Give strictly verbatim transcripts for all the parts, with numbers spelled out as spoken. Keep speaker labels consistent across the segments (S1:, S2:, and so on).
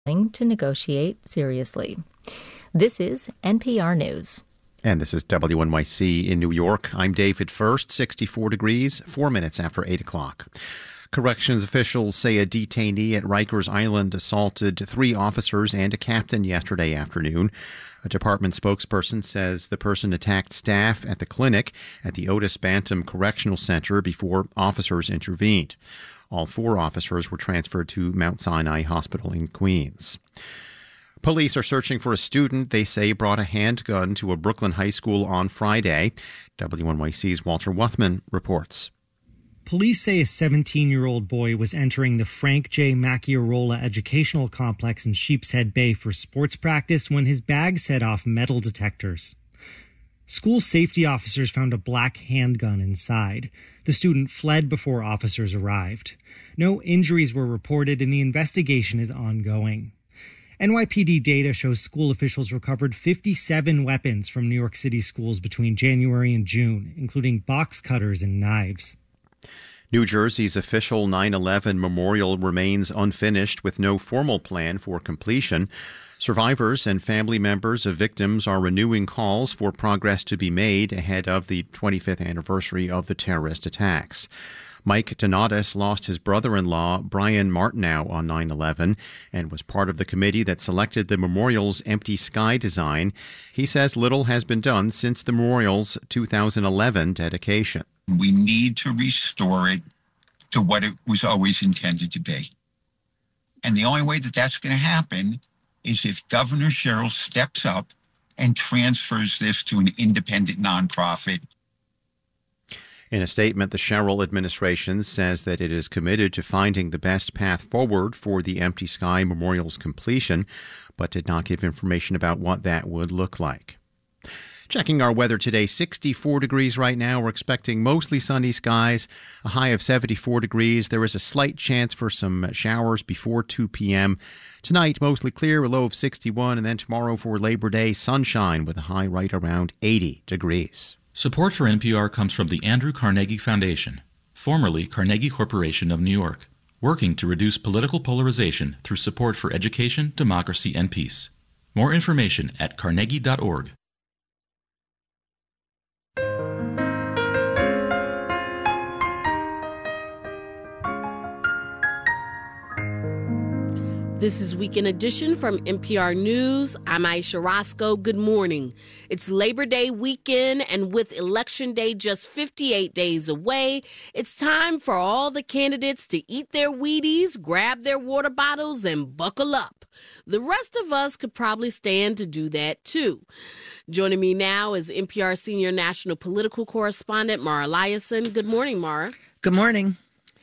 S1: to negotiate seriously. This is N P R News.
S2: And this is W N Y C in New York. I'm David First, sixty-four degrees, four minutes after eight o'clock. Corrections officials say a detainee at Rikers Island assaulted three officers and a captain yesterday afternoon. A department spokesperson says the person attacked staff at the clinic at the Otis Bantam Correctional Center before officers intervened. All four officers were transferred to Mount Sinai Hospital in Queens. Police are searching for a student they say brought a handgun to a Brooklyn high school on Friday. W N Y C's Walter Wuthman reports.
S3: Police say a seventeen-year-old boy was entering the Frank J. Macchiarola Educational Complex in Sheepshead Bay for sports practice when his bag set off metal detectors. School safety officers found a black handgun inside. The student fled before officers arrived. No injuries were reported and the investigation is ongoing. N Y P D data shows school officials recovered fifty-seven weapons from New York City schools between January and June, including box cutters and knives.
S2: New Jersey's official nine eleven memorial remains unfinished with no formal plan for completion. Survivors and family members of victims are renewing calls for progress to be made ahead of the twenty-fifth anniversary of the terrorist attacks. Mike Donatus lost his brother-in-law, Brian Martineau, on nine eleven and was part of the committee that selected the memorial's empty sky design. He says little has been done since the memorial's two thousand eleven dedication.
S4: We need to restore it to what it was always intended to be. And the only way that that's going to happen is if Governor Sherrill steps up and transfers this to an independent nonprofit.
S2: In a statement, the Sherrill administration says that it is committed to finding the best path forward for the Empty Sky Memorial's completion, but did not give information about what that would look like. Checking our weather today, sixty-four degrees right now. We're expecting mostly sunny skies, a high of seventy-four degrees. There is a slight chance for some showers before two p.m. Tonight, mostly clear, a low of sixty-one, and then tomorrow for Labor Day, sunshine with a high right around eighty degrees.
S5: Support for N P R comes from the Andrew Carnegie Foundation, formerly Carnegie Corporation of New York, working to reduce political polarization through support for education, democracy, and peace. More information at carnegie dot org.
S6: This is Weekend Edition from N P R News. I'm Aisha Roscoe. Good morning. It's Labor Day weekend, and with Election Day just fifty-eight days away, it's time for all the candidates to eat their Wheaties, grab their water bottles, and buckle up. The rest of us could probably stand to do that, too. Joining me now is N P R senior national political correspondent Mara Liasson. Good morning, Mara.
S7: Good morning.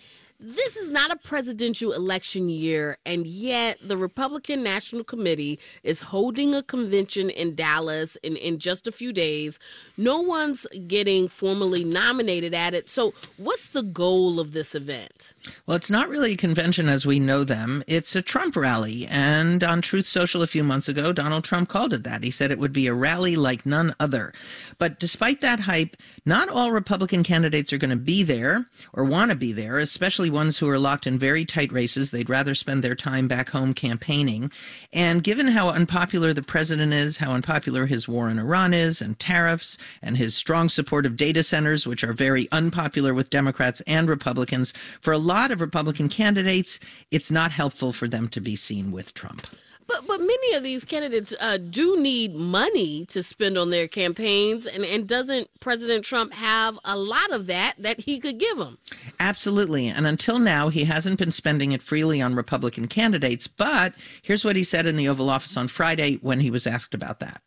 S6: This is not a presidential election year, and yet the Republican National Committee is holding a convention in Dallas in, in just a few days. No one's getting formally nominated at it. So what's the goal of this event?
S7: Well, it's not really a convention as we know them. It's a Trump rally. And on Truth Social a few months ago, Donald Trump called it that. He said it would be a rally like none other. But despite that hype, not all Republican candidates are going to be there or want to be there, especially ones who are locked in very tight races. They'd rather spend their time back home campaigning. And given how unpopular the president is, how unpopular his war in Iran is, and tariffs, and his strong support of data centers, which are very unpopular with Democrats and Republicans, for a lot of Republican candidates, it's not helpful for them to be seen with Trump.
S6: But but many of these candidates uh, do need money to spend on their campaigns. And, and doesn't President Trump have a lot of that that he could give them?
S7: Absolutely. And until now, he hasn't been spending it freely on Republican candidates. But here's what he said in the Oval Office on Friday when he was asked about that.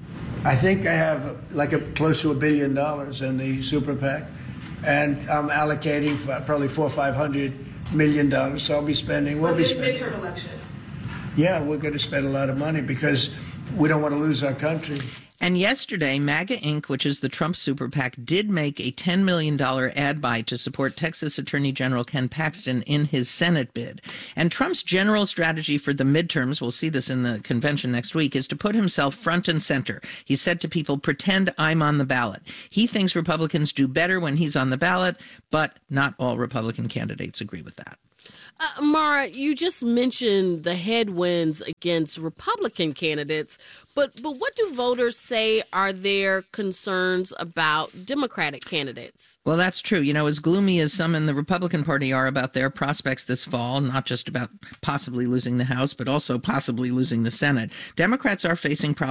S8: I think I have like a, close to a billion dollars in the super PAC. And I'm allocating for probably four or five hundred million dollars. So I'll be spending, we'll be spending.
S9: Midterm election.
S8: Yeah, we're going to spend a lot of money because we don't want to lose our country.
S7: And yesterday, MAGA Incorporated, which is the Trump super PAC, did make a ten million dollars ad buy to support Texas Attorney General Ken Paxton in his Senate bid. And Trump's general strategy for the midterms, we'll see this in the convention next week, is to put himself front and center. He said to people, pretend I'm on the ballot. He thinks Republicans do better when he's on the ballot, but not all Republican candidates agree with that.
S6: Uh, Mara, you just mentioned the headwinds against Republican candidates, but but what do voters say are their concerns about Democratic candidates?
S7: Well, that's true. You know, as gloomy as some in the Republican Party are about their prospects this fall, not just about possibly losing the House, but also possibly losing the Senate, Democrats are facing problems